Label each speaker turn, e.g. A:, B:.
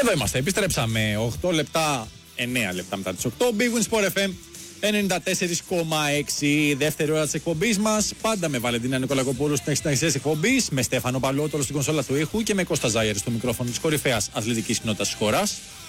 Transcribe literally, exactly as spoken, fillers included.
A: Εδώ είμαστε, επιστρέψαμε οκτώ λεπτά, εννέα λεπτά μετά τις οκτώ. Big Win Sport εφ εμ ενενήντα τέσσερα κόμμα έξι, δεύτερη ώρα της εκπομπής μας. Πάντα με Βαλεντίνα Νικολακοπούλου στην εξήντα της εκπομπής, με Στέφανο Παλαιότολο στην κονσόλα του ήχου και με Κώστα Ζάιερ στο μικρόφωνο της κορυφαίας αθλητικής κοινότητας της χώρας.